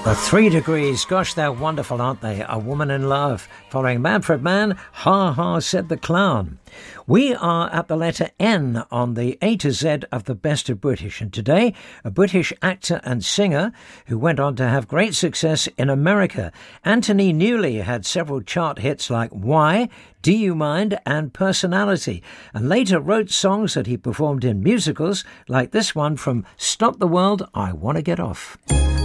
The 3 Degrees, gosh, they're wonderful, aren't they? A Woman in Love. Following Manfred Mann, Ha Ha Said the Clown. We are at the letter N on the A to Z of the Best of British, and today a British actor and singer who went on to have great success in America. Anthony Newley had several chart hits like Why, Do You Mind and Personality, and later wrote songs that he performed in musicals like this one from Stop the World, I Want to Get Off.